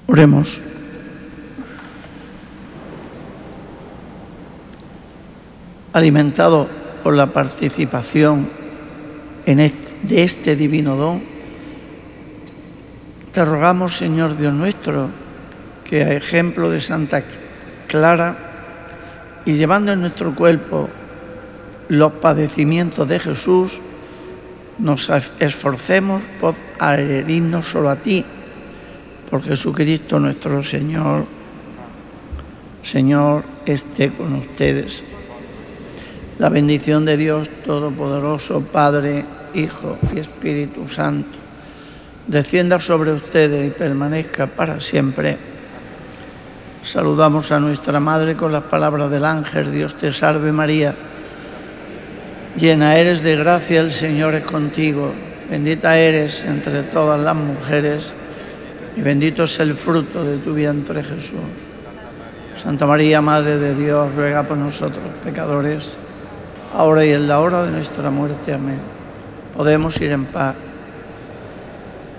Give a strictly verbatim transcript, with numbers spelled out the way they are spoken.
Oremos. Alimentado por la participación en este, de este divino don, te rogamos, Señor Dios nuestro, que a ejemplo de Santa Clara y llevando en nuestro cuerpo los padecimientos de Jesús, nos esforcemos por adherirnos solo a ti, por Jesucristo nuestro Señor. Señor, esté con ustedes. La bendición de Dios Todopoderoso, Padre, Hijo y Espíritu Santo, descienda sobre ustedes y permanezca para siempre. Saludamos a nuestra Madre con las palabras del ángel. Dios te salve María, llena eres de gracia, el Señor es contigo. Bendita eres entre todas las mujeres y bendito es el fruto de tu vientre, Jesús. Santa María, Madre de Dios, ruega por nosotros pecadores, ahora y en la hora de nuestra muerte. Amén. Podemos ir en paz.